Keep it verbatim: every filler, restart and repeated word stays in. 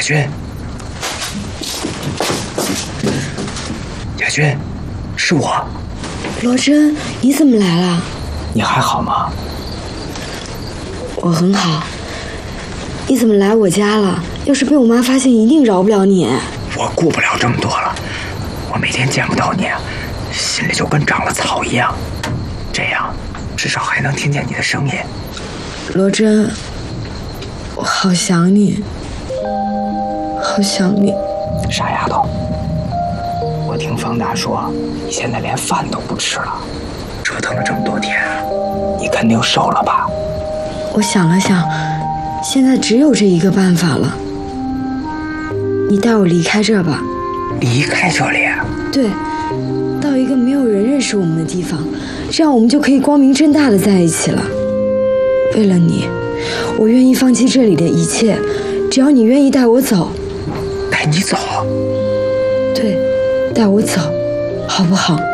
君，亚君，是我。 罗真，你怎么来了？ 你还好吗？ 我很好。你怎么来我家了？要是被我妈发现，一定饶不了你。 我顾不了这么多了，我每天见不到你，心里就跟长了草一样。这样，至少还能听见你的声音。 罗真，我好想你，好想你。 傻丫头，我听方大说，你现在连饭都不吃了，折腾了这么多天，你肯定瘦了吧？ 我想了想，现在只有这一个办法了。你带我离开这儿吧。 离开这里？ 对，到一个没有人认识我们的地方，这样我们就可以光明正大的在一起了。为了你，我愿意放弃这里的一切，只要你愿意带我走。 带你走？ 对，带我走，好不好？